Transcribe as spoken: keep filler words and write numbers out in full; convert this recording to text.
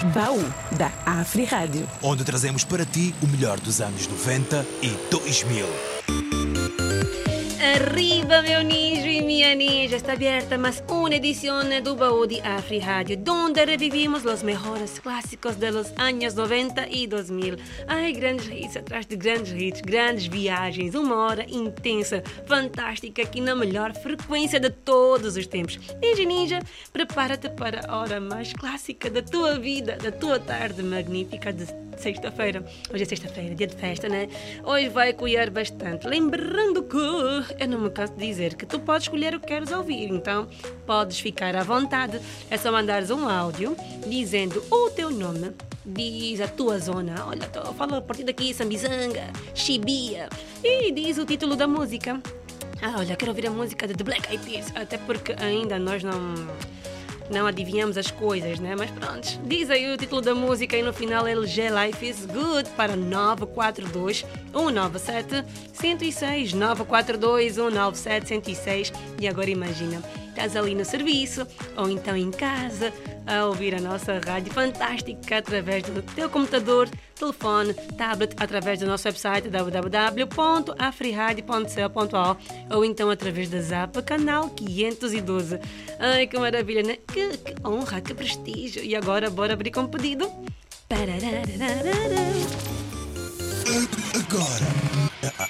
Baú da Afri Rádio, onde trazemos para ti o melhor dos anos noventa e dois mil. Arriba, meu ninja e minha ninja, está aberta más una edición do Baú de Afri Radio, donde revivimos los mejores clásicos de los años noventa y dos mil. Ai, grandes hits atrás de grandes hits, grandes viagens, uma hora intensa, fantástica, aqui na melhor frequência de todos os tempos. Ninja Ninja, prepara-te para a hora mais clássica da tua vida, da tua tarde magnífica de sexta-feira. Hoje é sexta-feira, dia de festa, né? Hoje vai colher bastante. Lembrando que eu não me canso de dizer que tu podes escolher o que queres ouvir, então podes ficar à vontade. É só mandares um áudio dizendo o teu nome, diz a tua zona, olha, tô, fala a partir daqui, Sambizanga, Chibia, e diz o título da música. Ah, olha, quero ouvir a música de The Black Eyed Peas, até porque ainda nós não... não adivinhamos as coisas, né? Mas pronto, diz aí o título da música e no final L G Life is Good para nove quatro dois, um nove sete, um zero seis, nove quatro dois, um nove sete, um zero seis. E agora imagina, estás ali no serviço ou então em casa a ouvir a nossa rádio fantástica através do teu computador, telefone, tablet, através do nosso website w w w ponto afriradio ponto c o ponto a o ou então através da Zap, canal quinhentos e doze. Ai, que maravilha, né? Que, que honra, que prestígio. E agora, bora abrir com um pedido? Agora, a,